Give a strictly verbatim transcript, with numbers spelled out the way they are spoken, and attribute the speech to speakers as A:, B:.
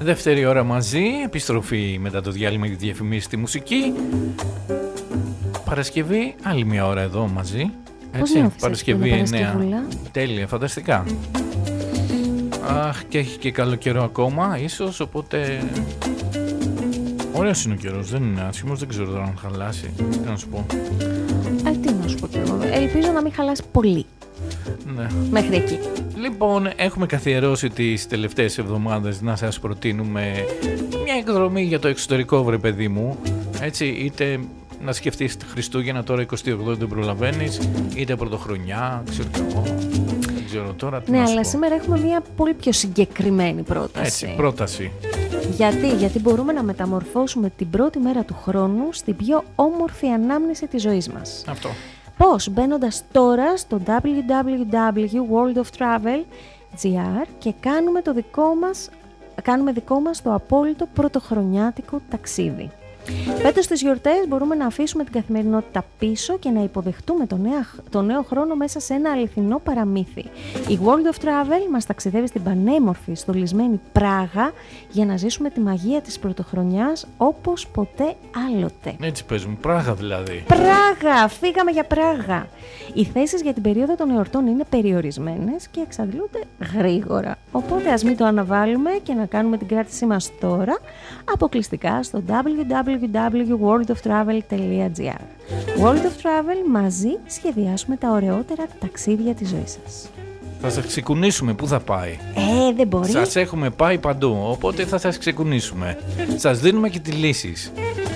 A: Δεύτερη ώρα μαζί, επιστροφή μετά το διάλειμμα για τη διαφημίση στη μουσική. Παρασκευή, άλλη μια ώρα εδώ μαζί. Έτσι, Παρασκευή εννέα. Τέλεια, φανταστικά. Αχ, και έχει και καλό καιρό ακόμα, ίσως, οπότε... Ωραίος είναι ο καιρός, δεν είναι άσχημος, δεν ξέρω τώρα αν χαλάσει. Τι να σου πω.
B: Α, τι να σου πω κι εγώ. Ελπίζω να μην χαλάσει πολύ.
A: Ναι.
B: Μέχρι εκεί.
A: Λοιπόν, έχουμε καθιερώσει τις τελευταίες εβδομάδες να σας προτείνουμε μια εκδρομή για το εξωτερικό, βρε παιδί μου. Έτσι, είτε να σκεφτείς Χριστούγεννα τώρα εικοστή ογδόη δεν προλαβαίνεις, είτε πρωτοχρονιά, ξέρω εγώ. Δεν ξέρω τώρα τι
B: ναι,
A: να σου
B: αλλά
A: πω.
B: σήμερα έχουμε μια πολύ πιο συγκεκριμένη πρόταση.
A: Έτσι, πρόταση.
B: Γιατί, γιατί μπορούμε να μεταμορφώσουμε την πρώτη μέρα του χρόνου στην πιο όμορφη ανάμνηση της ζωής μας.
A: Αυτό.
B: Πώς? Μπαίνοντας τώρα στο double-u double-u double-u τελεία world of travel τελεία τζι άρ και κάνουμε το δικό μας, κάνουμε δικό μας το απόλυτο πρωτοχρονιάτικο ταξίδι. Φέτος στις γιορτές μπορούμε να αφήσουμε την καθημερινότητα πίσω και να υποδεχτούμε το νέο, το νέο χρόνο μέσα σε ένα αληθινό παραμύθι. Η World of Travel μας ταξιδεύει στην πανέμορφη, στολισμένη Πράγα για να ζήσουμε τη μαγεία της πρωτοχρονιάς όπως ποτέ άλλοτε.
A: Έτσι παίζουμε, Πράγα δηλαδή.
B: Πράγα! Φύγαμε για Πράγα! Οι θέσεις για την περίοδο των εορτών είναι περιορισμένες και εξαντλούνται γρήγορα. Οπότε ας μην το αναβάλουμε και να κάνουμε την κράτησή μας τώρα αποκλειστικά στο double-u double-u double-u double-u τελεία world of travel τελεία τζι άρ. World of Travel, μαζί σχεδιάσουμε τα ωραιότερα ταξίδια της ζωής σας.
A: Θα σας ξεκουνήσουμε, πού θα πάει.
B: Ε, δεν μπορεί.
A: Σας έχουμε πάει παντού, οπότε θα σας ξεκουνήσουμε. Σας δίνουμε και τις λύσεις.